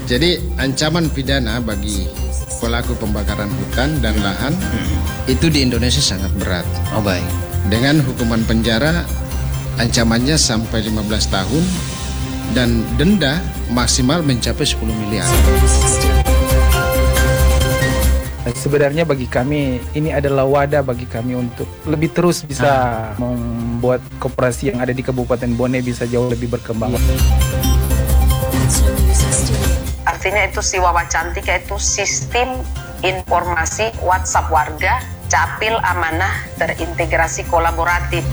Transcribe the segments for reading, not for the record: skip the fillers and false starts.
Jadi ancaman pidana bagi pelaku pembakaran hutan dan lahan itu di Indonesia sangat berat. Oh baik. Dengan hukuman penjara ancamannya sampai 15 tahun dan denda maksimal mencapai 10 miliar. Sebenarnya bagi kami ini adalah wadah bagi kami untuk lebih terus bisa membuat koperasi yang ada di Kabupaten Bone bisa jauh lebih berkembang. Artinya itu si Wawa Cantik yaitu sistem informasi WhatsApp warga, capil amanah terintegrasi kolaboratif.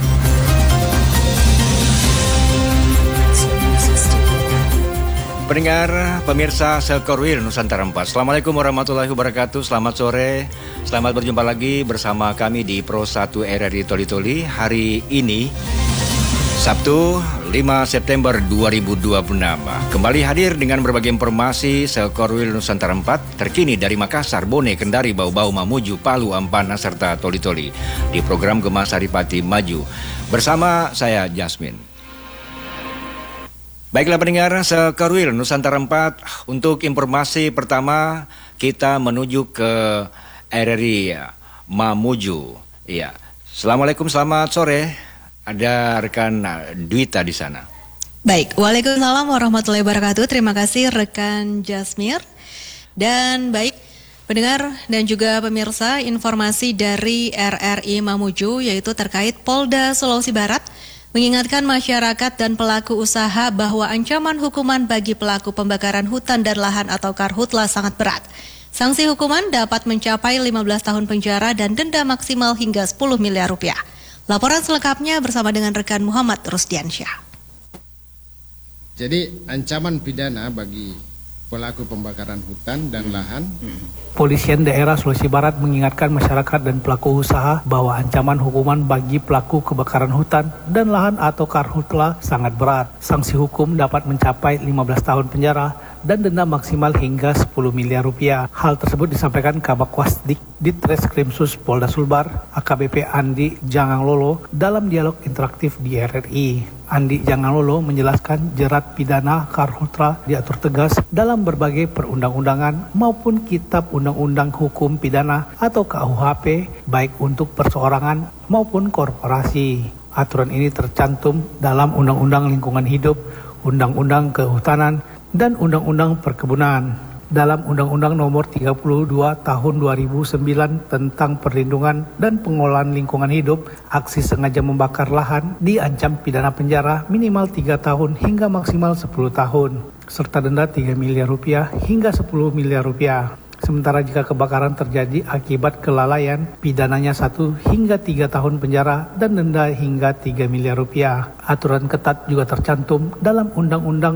Pendengar, pemirsa Sekorwil Nusantara 4. Assalamualaikum warahmatullahi wabarakatuh. Selamat sore. Selamat berjumpa lagi bersama kami di Pro 1 RRI Toli-Toli. Hari ini Sabtu 5 September 2026. Kembali hadir dengan berbagai informasi Sekorwil Nusantara 4 terkini dari Makassar, Bone, Kendari, Bau-Bau, Mamuju, Palu, Ampana serta Toli-Toli di program Gema Saripati Maju. Bersama saya Jasmine. Baiklah pendengar Sekorwil Nusantara 4, untuk informasi pertama kita menuju ke RRI Mamuju. Iya. Assalamualaikum, selamat sore. Ada rekan Dwita di sana. Baik, waalaikumsalam warahmatullahi wabarakatuh. Terima kasih rekan Jasmir. Dan baik pendengar dan juga pemirsa, informasi dari RRI Mamuju yaitu terkait Polda Sulawesi Barat mengingatkan masyarakat dan pelaku usaha bahwa ancaman hukuman bagi pelaku pembakaran hutan dan lahan atau karhutla sangat berat. Sanksi hukuman dapat mencapai 15 tahun penjara dan denda maksimal hingga 10 miliar rupiah. Laporan selengkapnya bersama dengan rekan Muhammad Rusdiansyah. Jadi ancaman pidana bagi pelaku pembakaran hutan dan lahan. Polisian daerah Sulawesi Barat mengingatkan masyarakat dan pelaku usaha bahwa ancaman hukuman bagi pelaku kebakaran hutan dan lahan atau karhutla sangat berat. Sanksi hukum dapat mencapai 15 tahun penjara dan denda maksimal hingga 10 miliar rupiah. Hal tersebut disampaikan Kabak Ditreskrimsus Polda Sulbar, AKBP Andi Janganglolo dalam dialog interaktif di RRI. Andi Janganglolo menjelaskan jerat pidana karhutla diatur tegas dalam berbagai perundang-undangan maupun kitab undang-undang hukum pidana atau KUHP baik untuk perseorangan maupun korporasi. Aturan ini tercantum dalam Undang-Undang Lingkungan Hidup, Undang-Undang Kehutanan, dan Undang-Undang Perkebunan. Dalam Undang-Undang Nomor 32 Tahun 2009 tentang Perlindungan dan Pengelolaan Lingkungan Hidup, aksi sengaja membakar lahan diancam pidana penjara minimal 3 tahun hingga maksimal 10 tahun, serta denda 3 miliar rupiah hingga 10 miliar rupiah. Sementara jika kebakaran terjadi akibat kelalaian, pidananya 1 hingga 3 tahun penjara dan denda hingga 3 miliar rupiah. Aturan ketat juga tercantum dalam Undang-Undang